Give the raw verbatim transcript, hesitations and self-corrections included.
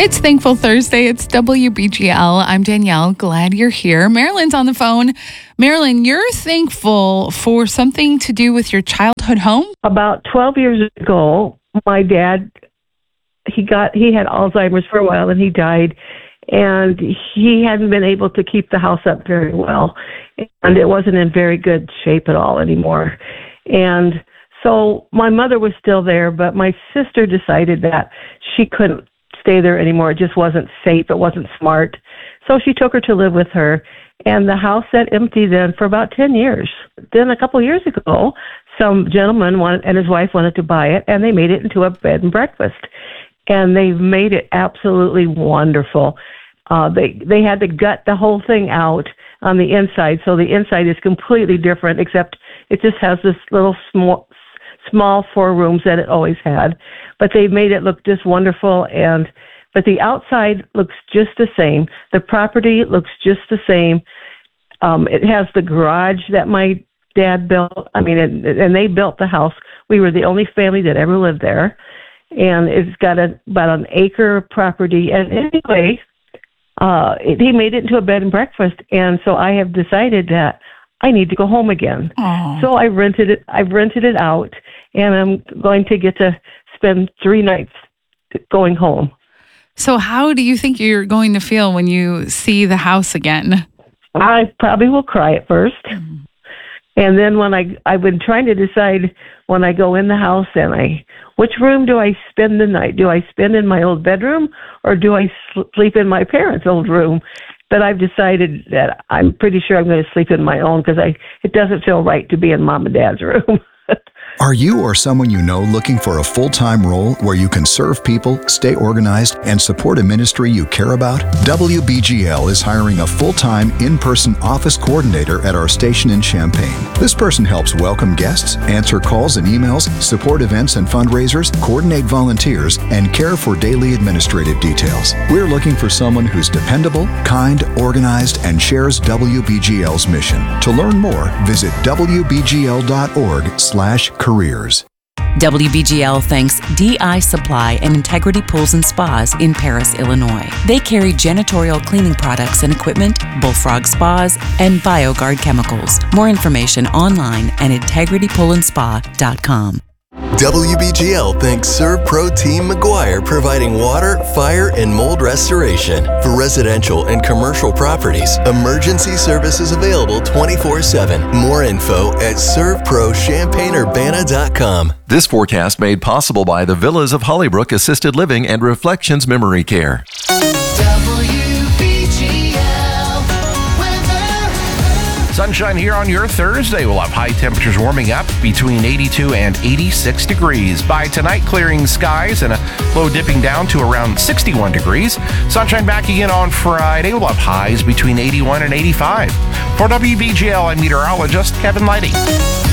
It's Thankful Thursday. It's W B G L. I'm Danielle. Glad you're here. Marilyn's on the phone. Marilyn, you're thankful for something to do with your childhood home? About twelve years ago, my dad, he got he had Alzheimer's for a while and he died. And he hadn't been able to keep the house up very well. And it wasn't in very good shape at all anymore. And so my mother was still there, but my sister decided that she couldn't stay there anymore. It just wasn't safe. It wasn't smart. So she took her to live with her. And the house sat empty then for about ten years. Then a couple of years ago, some gentleman wanted, and his wife wanted to buy it, and they made it into a bed and breakfast. And they've made it absolutely wonderful. Uh, they they had to gut the whole thing out on the inside, so the inside is completely different, except it just has this little small, small four rooms that it always had. But they've made it look just wonderful, and but the outside looks just the same. The property looks just the same. Um, it has the garage that my dad built. I mean, and, and they built the house. We were the only family that ever lived there. And it's got a, about an acre of property. And anyway, uh, it, he made it into a bed and breakfast. And so I have decided that I need to go home again. Aww. So I rented it. I've rented it out, and I'm going to get to spend three nights going home. So how do you think you're going to feel when you see the house again? I probably will cry at first. Mm. And then when I, I've been trying to decide when I go in the house and I, which room do I spend the night? Do I spend in my old bedroom or do I sleep in my parents' old room? But I've decided that I'm pretty sure I'm going to sleep in my own because I, it doesn't feel right to be in mom and dad's room. Are you or someone you know looking for a full-time role where you can serve people, stay organized, and support a ministry you care about? W B G L is hiring a full-time, in-person office coordinator at our station in Champaign. This person helps welcome guests, answer calls and emails, support events and fundraisers, coordinate volunteers, and care for daily administrative details. We're looking for someone who's dependable, kind, organized, and shares W B G L's mission. To learn more, visit w b g l dot org slash careers. W B G L thanks D I Supply and Integrity Pools and Spas in Paris, Illinois. They carry janitorial cleaning products and equipment, Bullfrog Spas, and BioGuard chemicals. More information online at integrity pool and spa dot com. W B G L thanks ServPro Team McGuire, providing water, fire, and mold restoration. For residential and commercial properties, emergency services available twenty-four seven. More info at serv pro champaign urbana dot com. This forecast made possible by the Villas of Hollybrook Assisted Living and Reflections Memory Care. Sunshine here on your Thursday. We'll have high temperatures warming up between eighty-two and eighty-six degrees. By tonight, clearing skies and a low dipping down to around sixty-one degrees. Sunshine back again on Friday. We'll have highs between eighty-one and eighty-five. For W B G L, I'm meteorologist Kevin Lighty.